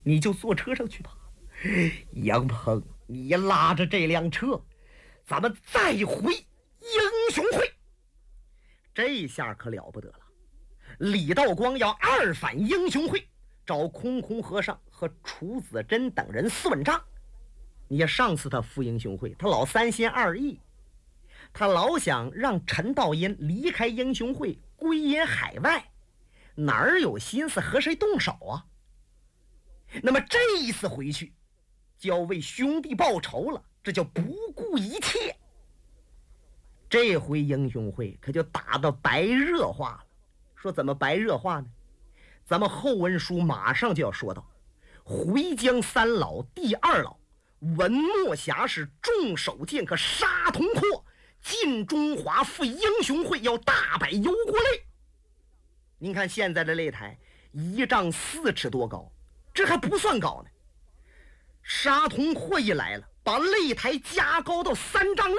你就坐车上去吧。杨鹏，你拉着这辆车，咱们再回英雄会。这下可了不得了，李道光要二反英雄会，找空空和尚和楚子珍等人算账。你上次他赴英雄会，他老三心二意，他老想让陈道阴离开英雄会，归隐海外，哪儿有心思和谁动手啊？那么这一次回去就要为兄弟报仇了，这叫不顾一切。这回英雄会可就打到白热化了。说怎么白热化呢？咱们后文书马上就要说到，回疆三老第二老文墨侠是重手剑客杀同阔，进中华赴英雄会，要大摆油锅擂。您看现在的擂台1丈4尺多高，这还不算高呢。杀同阔一来了，把擂台加高到3丈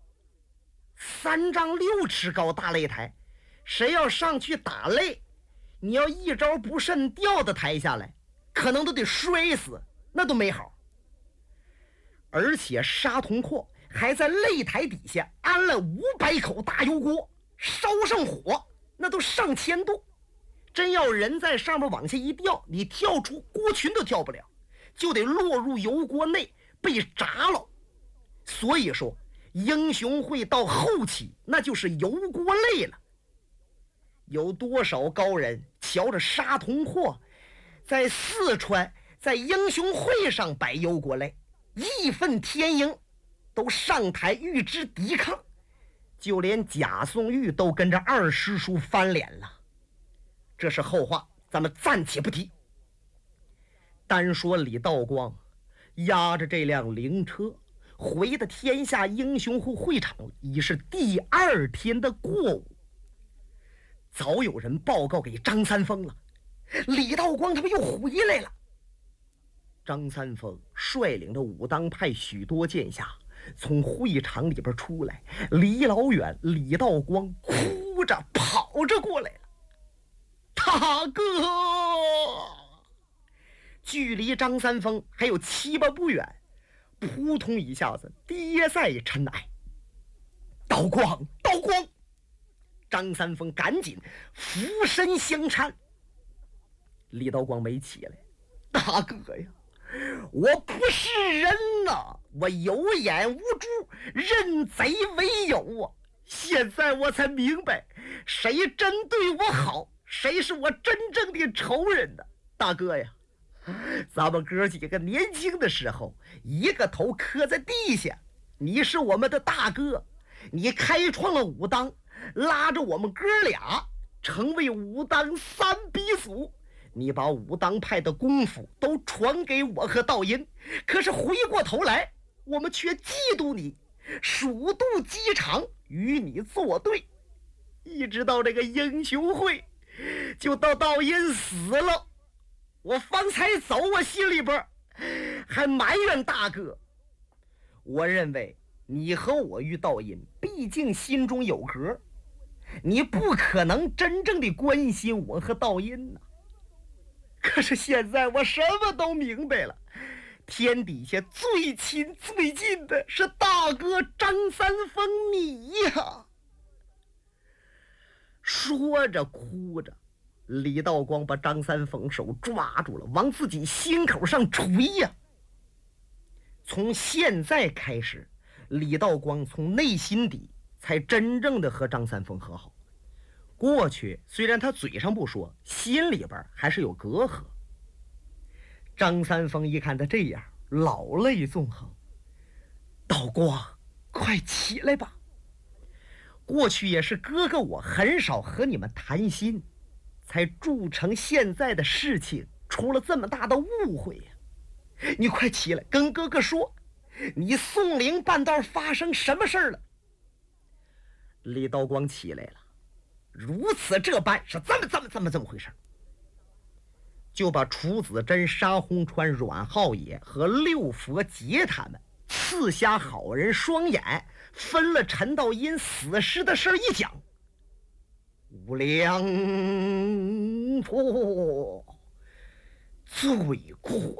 6，3丈6尺高大擂台，谁要上去打擂，你要一招不慎掉到台下来，可能都得摔死，那都没好。而且杀同阔还在擂台底下安了500口大油锅，烧上火那都上千度，真要人在上面往下一掉，你跳出锅群都跳不了，就得落入油锅内被炸了。所以说英雄会到后期那就是油锅擂了。有多少高人瞧着杀同阔在四川在英雄会上摆油锅擂，义愤填膺，都上台与之抵抗，就连贾宋玉都跟着二师叔翻脸了。这是后话，咱们暂且不提。单说李道光押着这辆灵车回的天下英雄会会场，已是第2天的过午。早有人报告给张三丰了，李道光他们又回来了。张三丰率领着武当派许多剑侠从会场里边出来，离老远李道光哭着跑着过来了。大哥！距离张三丰还有7、8步远，扑通一下子跌在尘埃。道光，道光！张三丰赶紧俯身相搀。李道光没起来。大哥呀，我不是人呐，我有眼无珠，认贼为友啊！现在我才明白，谁真对我好，谁是我真正的仇人呢？大哥呀，咱们哥几个年轻的时候，一个头磕在地下，你是我们的大哥，你开创了武当，拉着我们哥俩成为武当3鼻祖，你把武当派的功夫都传给我和道阴，可是回过头来我们却嫉妒你，鼠肚鸡肠，与你作对，一直到这个英雄会，就到道阴死了，我方才走，我心里边还埋怨大哥。我认为你和我与道阴毕竟心中有隔，你不可能真正的关心我和道阴呢。可是现在我什么都明白了，天底下最亲最近的是大哥张三丰你呀。说着哭着，李道光把张三丰手抓住了，往自己心口上捶呀。从现在开始，李道光从内心底才真正的和张三丰和好。过去虽然他嘴上不说，心里边还是有隔阂。张三丰一看他这样，老泪纵横。道光，快起来吧，过去也是哥哥我很少和你们谈心，才铸成现在的事情，出了这么大的误会呀。你快起来跟哥哥说，你宋陵半道发生什么事了。李道光起来了，如此这般，是这么回事，就把楚子珍、沙洪川、阮浩野和六佛杰他们刺瞎好人双眼，分了陈道阴死尸的事一讲。无量佛罪过